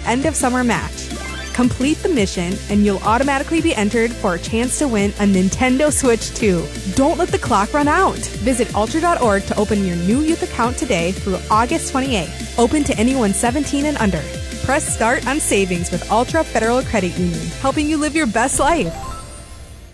end of summer match. Complete the mission, and you'll automatically be entered for a chance to win a Nintendo Switch 2. Don't let the clock run out. Visit Ultra.org to open your new youth account today through August 28th. Open to anyone 17 and under. Press start on savings with Ultra Federal Credit Union, helping you live your best life.